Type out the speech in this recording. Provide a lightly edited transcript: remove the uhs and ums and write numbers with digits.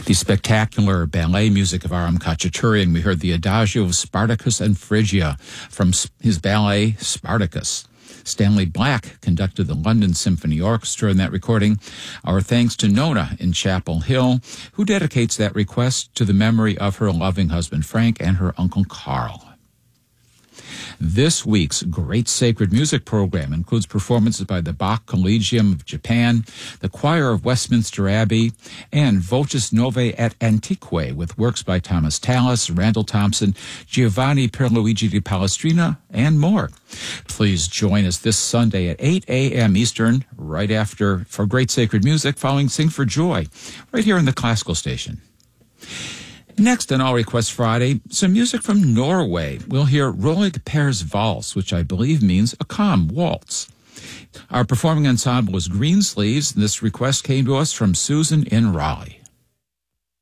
the spectacular ballet music of Aram Khachaturian. We heard the Adagio of Spartacus and Phrygia from his ballet Spartacus. Stanley Black conducted the London Symphony Orchestra in that recording. Our thanks to Nona in Chapel Hill, who dedicates that request to the memory of her loving husband Frank and her uncle Carl. This week's Great Sacred Music program includes performances by the Bach Collegium of Japan, the Choir of Westminster Abbey, and Voces Novae et Antiquae with works by Thomas Tallis, Randall Thompson, Giovanni Pierluigi di Palestrina, and more. Please join us this Sunday at 8 a.m. Eastern, right after, for Great Sacred Music, following Sing for Joy, right here in the Classical Station. Next on All Requests Friday, some music from Norway. We'll hear Rolig Per's Valse, which I believe means a calm waltz. Our performing ensemble is Greensleeves, and this request came to us from Susan in Raleigh.